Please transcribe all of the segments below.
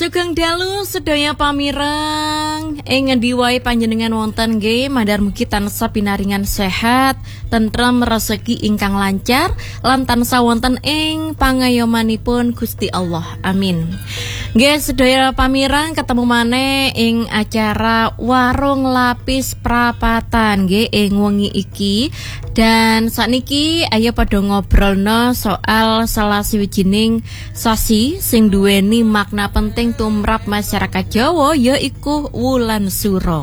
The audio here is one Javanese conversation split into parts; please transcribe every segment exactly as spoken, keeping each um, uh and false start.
Sugeng dalu sedaya pamireng ing ngendi wae panjenengan wonten nggih, madhar mugi tansah pinaringan sehat, tentrem, rezeki ingkang lancar lan tansah wonten ing pangayomanipun Gusti Allah. Amin. Nggih sedaya pamireng, ketemu maneh ing acara Warung Lapis Prapatan nggih ing wengi iki. Dan sakniki ayo padha ngobrolno soal salah sawijining sasi sing duweni makna penting tumrap masyarakat Jawa, yaiku Wulan Sura.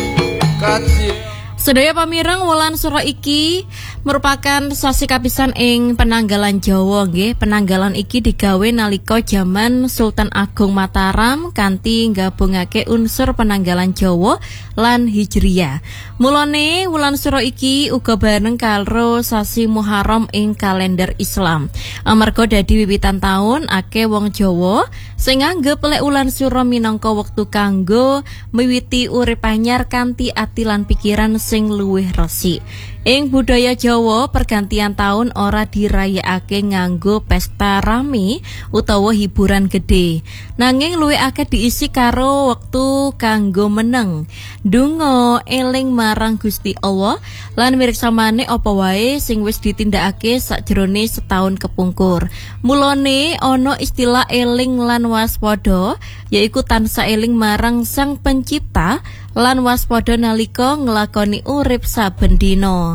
Sedaya pamireng, Wulan Sura iki merupakan sasi kapisan ing penanggalan Jawa nggih. Penanggalan iki digawe nalika jaman Sultan Agung Mataram kanthi nggabungake unsur penanggalan Jawa lan Hijriyah. Mulane Wulan Sura iki uga bareng karo sasi Muharram ing kalender Islam. Amarga dadi wiwitan taun akeh wong Jawa sing nganggep lek Wulan Sura minangka wektu kanggo miwiti urip anyar kanthi ati lan pikiran sing luwih resik. Ing budaya Jawa, pergantian tahun ora dirayakake nganggo pesta rame utawa hiburan gede. Nanging luwih akeh diisi karo wektu kanggo meneng, ndonga eling marang Gusti Allah lan miriksamane apa wae sing wis ditindakake sakjroning setahun kepungkur. Mulane ana istilah eling lan waspada, yaiku tansah eling marang Sang Pencipta lan waspada nalika nglakoni urip saben dina.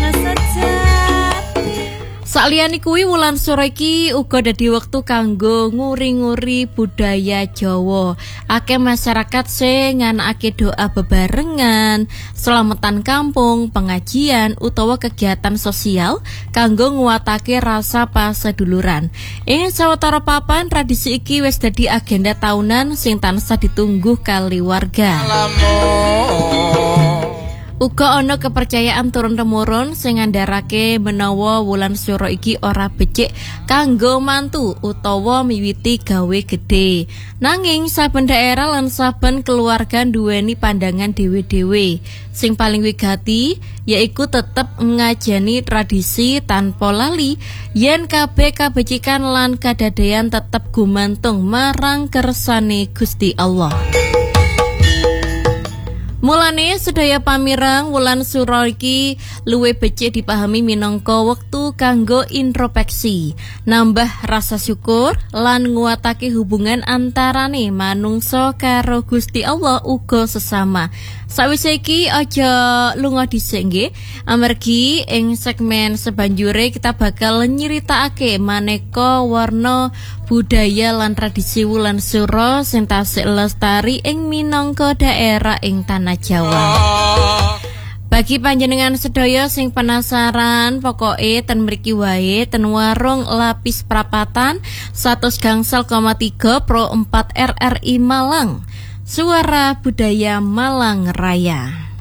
Saliyane kuwi Wulan Sura iki uga dadi wektu kanggo nguri-nguri budaya Jawa. Akeh masyarakat sing nganakake doa bebarengan, selamatan kampung, pengajian utawa kegiatan sosial kanggo nguatake rasa paseduluran. Ing sawetara papan tradisi iki wis dadi agenda tahunan sing tansah ditunggu kali warga. Uga ana kepercayaan turun-temurun sing ngandharake menawa Wulan Sura iki ora becik kanggo mantu utawa miwiti gawe gedhe. Nanging saben daerah lan saben keluarga duweni pandangan dhewe-dhewe. Sing paling wigati yaiku tetep ngajeni tradisi tanpa lali yen kabeh kabecikan lan kadadéan tetep gumantung marang kersane Gusti Allah. Mulane sedaya pamireng, Wulan Sura iki luwih becik dipahami minangka wektu kanggo introspeksi, nambah rasa syukur lan nguatake hubungan antarane manungsa karo Gusti Allah uga sesama. Sawise iki aja lunga dhisik nggih, amargi ing segmen sebanjure kita bakal nyritakake maneka warna budaya lan tradisi Wulan Sura sing tasih lestari ing minangka daerah ing tanah Jawa. Bagi panjenengan sedaya sing penasaran, pokoke ten mriki wae ten Warung Lapis Prapatan seratus gangsal koma tiga Pro empat R R I Malang. Suara Budaya Malang Raya.